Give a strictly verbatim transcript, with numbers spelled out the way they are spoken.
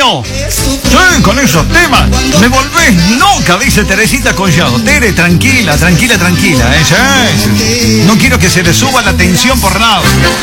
no. Sí, con esos temas me volvés loca, dice Teresita Collado. Tere, tranquila, tranquila, tranquila. ¿eh? Sí, sí. No quiero que se le suba la tensión por nada.